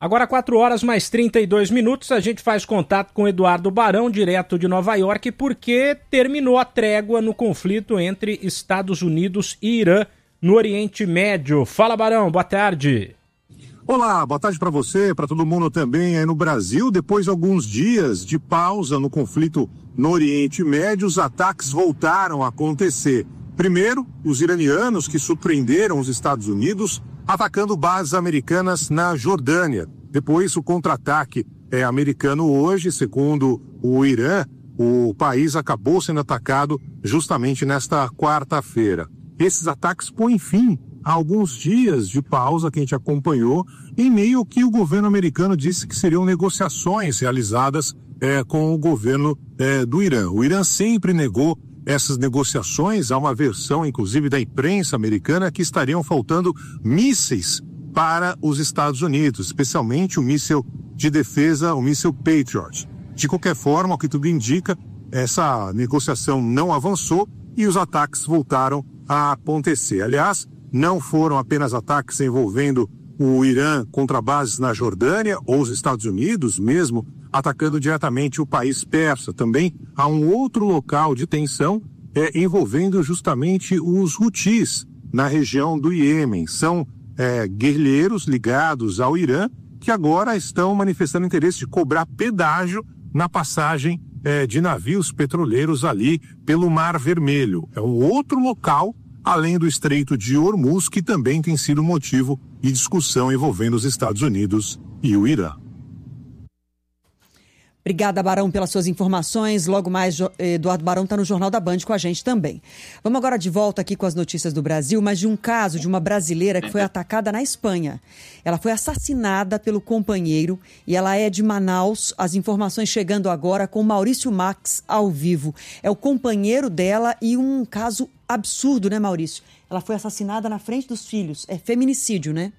Agora 4 horas mais 32 minutos, a gente faz contato com Eduardo Barão, direto de Nova York, porque terminou a trégua no conflito entre Estados Unidos e Irã no Oriente Médio. Fala, Barão, boa tarde. Olá, boa tarde para você, para todo mundo também aí no Brasil. Depois de alguns dias de pausa no conflito no Oriente Médio, os ataques voltaram a acontecer. Primeiro, os iranianos que surpreenderam os Estados Unidos atacando bases americanas na Jordânia. Depois, o contra-ataque americano hoje, segundo o Irã, o país acabou sendo atacado justamente nesta quarta-feira. Esses ataques põem fim a alguns dias de pausa que a gente acompanhou, em meio ao que o governo americano disse que seriam negociações realizadas com o governo do Irã. O Irã sempre negou essas negociações. Há uma versão, inclusive, da imprensa americana que estariam faltando mísseis para os Estados Unidos, especialmente o míssil de defesa, o míssil Patriot. De qualquer forma, o que tudo indica, essa negociação não avançou e os ataques voltaram a acontecer. Aliás, não foram apenas ataques envolvendo o Irã contra bases na Jordânia ou os Estados Unidos mesmo, atacando diretamente o país persa. Também há um outro local de tensão envolvendo justamente os Houthis na região do Iêmen. São guerrilheiros ligados ao Irã que agora estão manifestando interesse de cobrar pedágio na passagem de navios petroleiros ali pelo Mar Vermelho. É um outro local, além do Estreito de Hormuz, que também tem sido motivo de discussão envolvendo os Estados Unidos e o Irã. Obrigada, Barão, pelas suas informações. Logo mais, Eduardo Barão está no Jornal da Band com a gente também. Vamos agora de volta aqui com as notícias do Brasil, mas de um caso de uma brasileira que foi atacada na Espanha. Ela foi assassinada pelo companheiro e ela é de Manaus. As informações chegando agora com Maurício Max ao vivo. É o companheiro dela e um caso absurdo, né, Maurício? Ela foi assassinada na frente dos filhos. É feminicídio, né?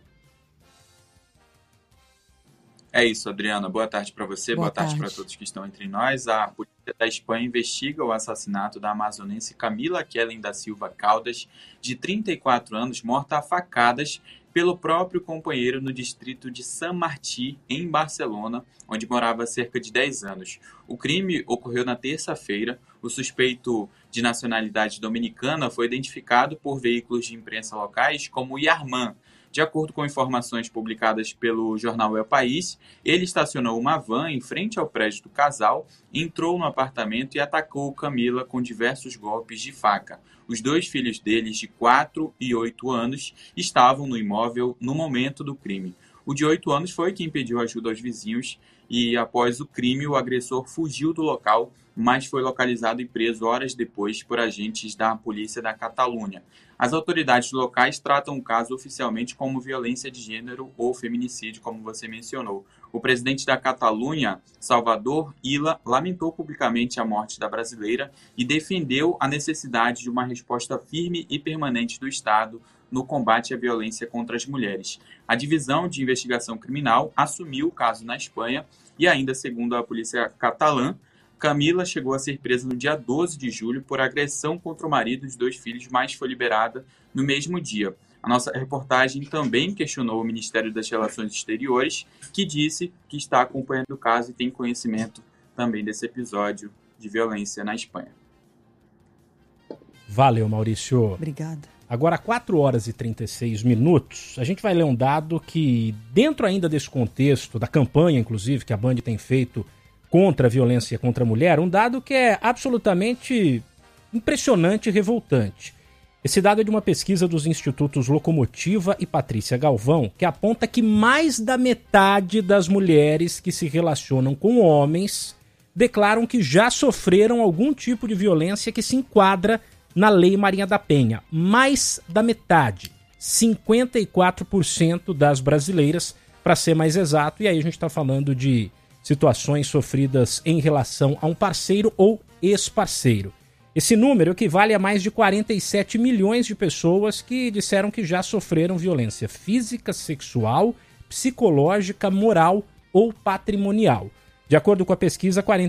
É isso, Adriana. Boa tarde para você, boa tarde para todos que estão entre nós. A polícia da Espanha investiga o assassinato da amazonense Camila Kellen da Silva Caldas, de 34 anos, morta a facadas pelo próprio companheiro no distrito de San Martí, em Barcelona, onde morava há cerca de 10 anos. O crime ocorreu na terça-feira. O suspeito, de nacionalidade dominicana, foi identificado por veículos de imprensa locais como Yarman. De acordo com informações publicadas pelo jornal El País, ele estacionou uma van em frente ao prédio do casal, entrou no apartamento e atacou Camila com diversos golpes de faca. Os dois filhos deles, de 4 e 8 anos, estavam no imóvel no momento do crime. O de 8 anos foi quem pediu ajuda aos vizinhos e, após o crime, o agressor fugiu do local, mas foi localizado e preso horas depois por agentes da polícia da Catalunha. As autoridades locais tratam o caso oficialmente como violência de gênero ou feminicídio, como você mencionou. O presidente da Catalunha, Salvador Illa, lamentou publicamente a morte da brasileira e defendeu a necessidade de uma resposta firme e permanente do Estado no combate à violência contra as mulheres. A Divisão de Investigação Criminal assumiu o caso na Espanha e ainda, segundo a polícia catalã, Camila chegou a ser presa no dia 12 de julho por agressão contra o marido de 2 filhos, mas foi liberada no mesmo dia. A nossa reportagem também questionou o Ministério das Relações Exteriores, que disse que está acompanhando o caso e tem conhecimento também desse episódio de violência na Espanha. Valeu, Maurício. Obrigada. Agora, 4 horas e 36 minutos, a gente vai ler um dado que, dentro ainda desse contexto, da campanha, inclusive, que a Band tem feito contra a violência contra a mulher, um dado que é absolutamente impressionante e revoltante. Esse dado é de uma pesquisa dos institutos Locomotiva e Patrícia Galvão, que aponta que mais da metade das mulheres que se relacionam com homens declaram que já sofreram algum tipo de violência que se enquadra na Lei Maria da Penha. Mais da metade, 54% das brasileiras, para ser mais exato, e aí a gente está falando de situações sofridas em relação a um parceiro ou ex-parceiro. Esse número equivale a mais de 47 milhões de pessoas que disseram que já sofreram violência física, sexual, psicológica, moral ou patrimonial. De acordo com a pesquisa,